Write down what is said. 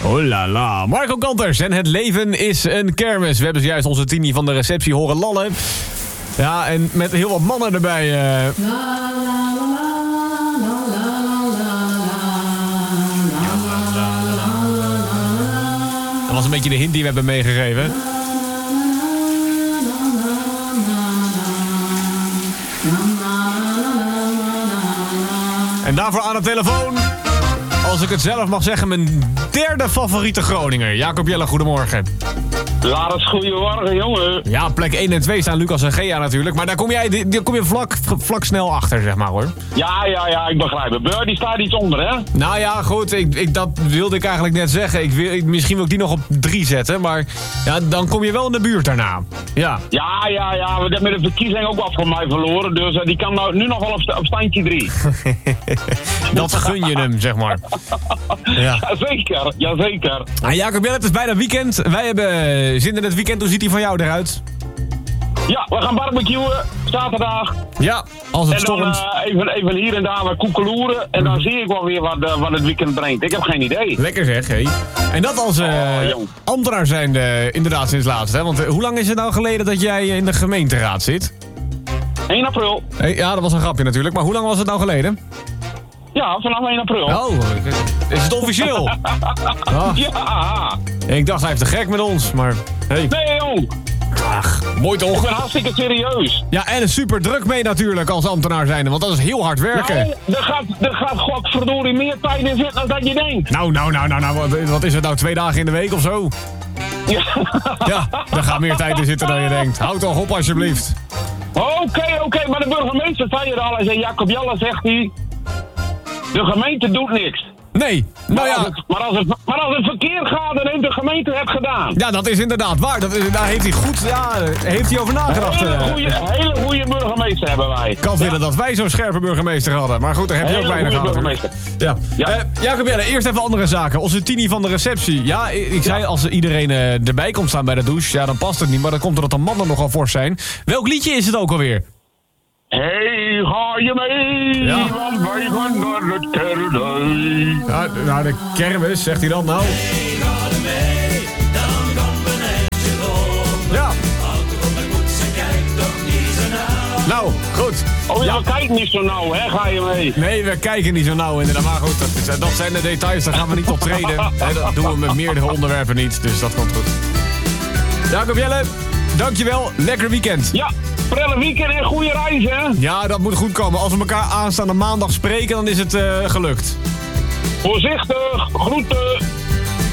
Oh la la. Marco Kanters en het leven is een kermis. We hebben zojuist onze Tini van de receptie horen lallen. Ja, en met heel wat mannen erbij. Dat was een beetje de hint die we hebben meegegeven. En daarvoor aan de telefoon, als ik het zelf mag zeggen, mijn derde favoriete Groninger. Jacob Jelle, goedemorgen. Laat het goeiemorgen, jongen. Ja, plek 1 en 2 staan Lucas en Gea natuurlijk. Maar daar kom je vlak snel achter, zeg maar, hoor. Ja, ik begrijp het. Beur, die staat iets onder, hè? Nou ja, goed, dat wilde ik eigenlijk net zeggen. Misschien wil ik die nog op 3 zetten, maar ja, dan kom je wel in de buurt daarna. Ja. Ja, we hebben met de verkiezing ook wat van mij verloren. Dus die kan nou nu nog wel op standje 3. Dat gun je hem, zeg maar. Ja. Jazeker. Nou, Jacob Jelle, het is bijna weekend. Wij hebben zin in het weekend. Hoe ziet die van jou eruit? Ja, we gaan barbecuen, zaterdag. Ja, als het stormt. En dan even hier en daar wat koekeloeren. En dan zie ik wel weer wat het weekend brengt. Ik heb geen idee. Lekker zeg, hé. En dat als ambtenaar zijn inderdaad sinds laatst, hè? Want hoe lang is het nou geleden dat jij in de gemeenteraad zit? 1 april. Ja, dat was een grapje natuurlijk. Maar hoe lang was het nou geleden? Ja, vanaf 1 april. Oh, is het officieel? Oh. Ja. Ik dacht, hij heeft te gek met ons, maar... Hey. Nee, jong. Ach, mooi toch? Ik ben hartstikke serieus. Ja, en super druk mee natuurlijk als ambtenaar zijnde, want dat is heel hard werken. Nou, er gaat godverdorie meer tijd in zitten dan dat je denkt. Nou, wat is het nou, 2 dagen in de week of zo? Ja, er gaat meer tijd in zitten dan je denkt. Houd toch op alsjeblieft. Oké, maar de burgemeester zei er al, hij zei, Jacob Jelle zegt hij, de gemeente doet niks. Nee, nou ja. Maar als het verkeerd gaat, dan heeft de gemeente het gedaan. Ja, dat is inderdaad waar. Daar heeft hij goed, heeft hij over nagedacht. Hele goede burgemeester hebben wij. Ik kan willen dat wij zo'n scherpe burgemeester hadden. Maar goed, daar heb je ook weinig gehad. Ja. Jacob Jelle, eerst even andere zaken. Onze Tini van de receptie. Ja, ik zei als iedereen erbij komt staan bij de douche, ja, dan past het niet. Maar dan komt er dat de mannen nogal fors zijn. Welk liedje is het ook alweer? Hey, ga je mee? Ja. Want wij gaan naar het kermis. Ja, naar de kermis, zegt hij dan nou. Hey, ga er mee, dan komt een eindje lopen. Ja. Houd erop met poetsen, kijk toch niet zo nauw. Nou, goed. Oh ja, kijk niet zo nauw, hè? Ga je mee? Nee, we kijken niet zo nauw inderdaad. Maar goed, dat zijn de details, daar gaan we niet op treden. Dat doen we met meerdere onderwerpen niet, dus dat komt goed. Jacob Jelle, dankjewel. Lekker weekend. Ja, prille weekend en goede reis, hè? Ja, dat moet goed komen. Als we elkaar aanstaande maandag spreken, dan is het gelukt. Voorzichtig, groeten.